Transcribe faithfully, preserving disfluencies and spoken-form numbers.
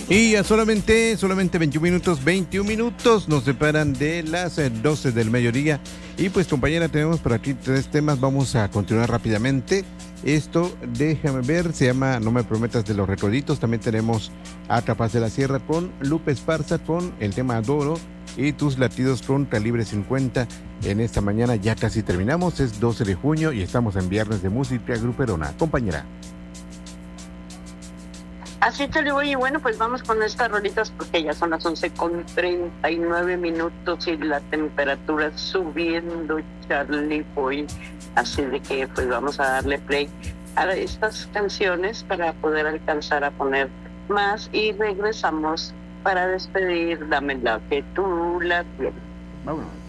Y ya solamente, solamente veintiún minutos, veintiún minutos nos separan de las eh, doce del mediodía. Y pues compañera, tenemos por aquí tres temas, vamos a continuar rápidamente. Esto, déjame ver, se llama No me prometas de los Recoditos. También tenemos A Capaz de la Sierra con Lupe Esparza con el tema Adoro. Y Tus Latidos con Calibre cincuenta. En esta mañana ya casi terminamos, es doce de junio y estamos en Viernes de Música Gruperona. Compañera. Así te digo, y bueno, pues vamos con estas rolitas porque ya son las once con treinta y nueve minutos y la temperatura subiendo, Charlie Boy. Así de que pues vamos a darle play a estas canciones para poder alcanzar a poner más y regresamos para despedir. Dame la que tú la tienes. Vámonos.